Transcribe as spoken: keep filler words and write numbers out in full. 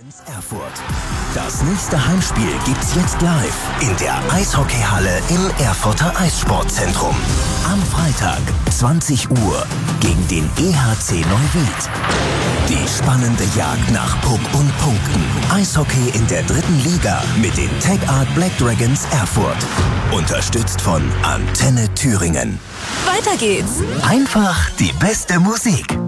Erfurt. Das nächste Heimspiel gibt's jetzt live in der Eishockeyhalle im Erfurter Eissportzentrum. Am Freitag, zwanzig Uhr, gegen den E H C Neuwied. Die spannende Jagd nach Puck und Punkten. Eishockey in der dritten Liga mit den Tech Art Black Dragons Erfurt. Unterstützt von Antenne Thüringen. Weiter geht's. Einfach die beste Musik.